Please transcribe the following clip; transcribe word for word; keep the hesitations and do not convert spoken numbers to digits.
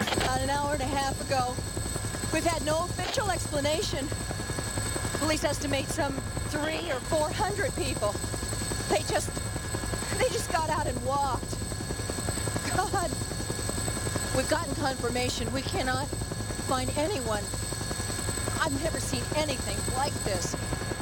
About an hour and a half ago. We've had no official explanation. Police estimate some three or four hundred people. They just, they just got out and walked. God. We've gotten confirmation. We cannot find anyone. I've never seen anything like this.